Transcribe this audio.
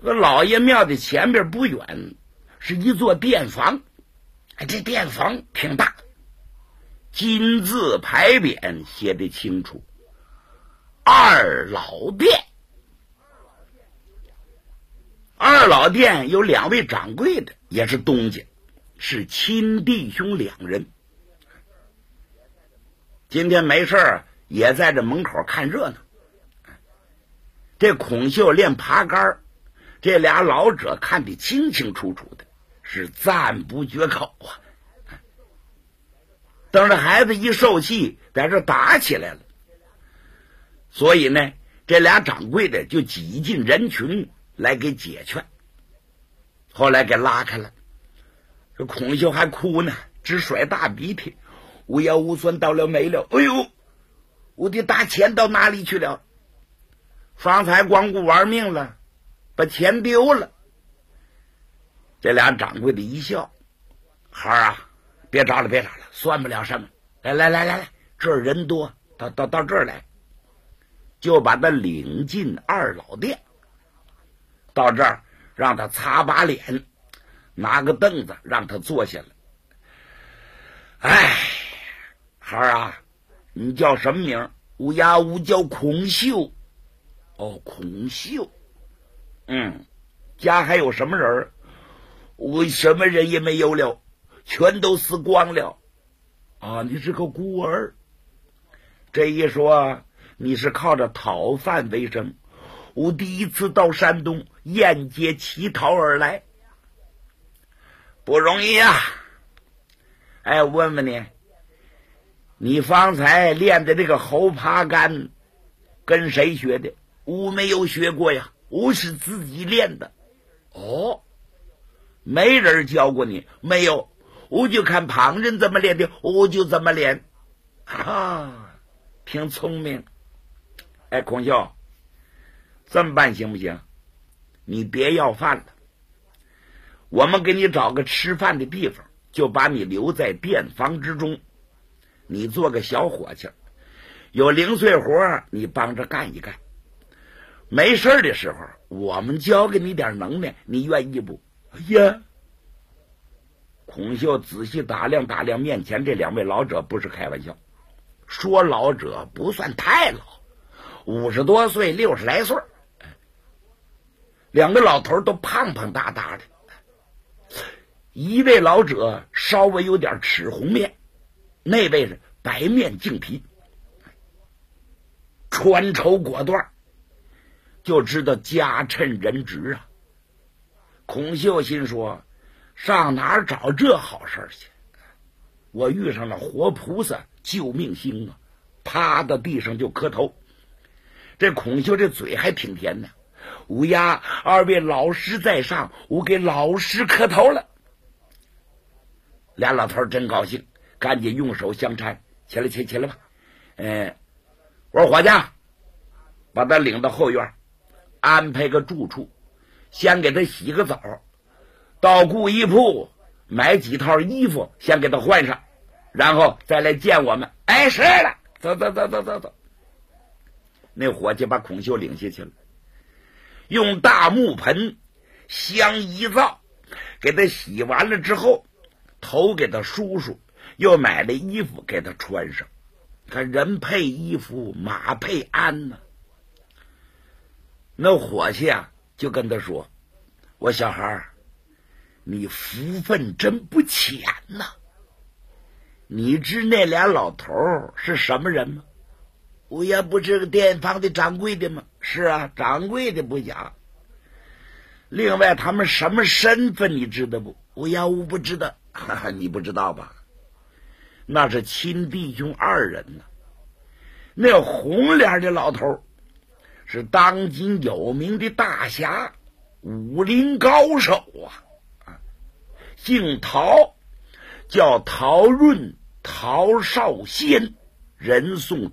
老爷庙的前边不远是一座殿房，这殿房挺大，金字牌匾写得清楚，二老殿。二老殿有2位掌柜的，也是东家，是亲弟兄2人。今天没事也在这门口看热闹。这孔秀练爬杆，这俩老者看得清清楚楚的，是赞不绝口啊。等着孩子一受气，在这打起来了。所以呢，这俩掌柜的就挤进人群来给解劝，后来给拉开了。这孔秀还哭呢，直甩大鼻涕，无腰无酸到了没了。哎呦，我的大钱到哪里去了？方才光顾玩命了，把钱丢了。这俩掌柜的一笑，孩儿啊，别找了，算不了什么。来，这儿人多，到这儿来，就把他领进二老殿。到这儿让他擦把脸，拿个凳子让他坐下来。哎，孩儿啊，你叫什么名？我叫孔秀。哦，孔秀。家还有什么人？我什么人也没有了，全都死光了。啊，你是个孤儿。这一说，你是靠着讨饭为生。我第一次到山东沿街乞讨而来，不容易啊。哎，问问你，你方才练的这个猴爬杆跟谁学的？我没有学过呀，我是自己练的。哦，没人教过你？没有，我就看旁人怎么练的，我就怎么练。啊，挺聪明。哎，孔秀，这么办行不行？你别要饭了，我们给你找个吃饭的地方，就把你留在店房之中，你做个小伙计，有零碎活你帮着干一干。没事的时候，我们教给你点能耐，你愿意不？哎呀，孔秀仔细打量面前这2位老者，不是开玩笑。说老者不算太老，50多岁，60来岁。2个老头都胖胖大大的，一位老者稍微有点齿红面，那位是白面净皮，穿绸裹缎，就知道家趁人直啊。孔秀心说，上哪儿找这好事去？我遇上了活菩萨救命星啊！趴到地上就磕头。这孔秀这嘴还挺甜的，乌鸦2位老师在上，我给老师磕头了。俩老头真高兴，赶紧用手相搀，起来吧。我说伙计，把他领到后院，安排个住处，先给他洗个澡，到故衣铺买几套衣服，先给他换上，然后再来见我们。哎，是了，走。那伙计把孔秀领下去了，用大木盆香一灶，给他洗完了之后，头给他梳梳，又买了衣服给他穿上。看人配衣服，马配鞍呢。那伙计啊，就跟他说：“我小孩，你福分真不浅呐！你知那俩老头是什么人吗？”我也不是个店房的掌柜的吗？是啊，掌柜的不假。另外他们什么身份你知道不？我不知道。你不知道吧？那是亲弟兄2人呢。那红脸的老头是当今有名的大侠，武林高手啊，姓陶，叫陶润，陶少先，人送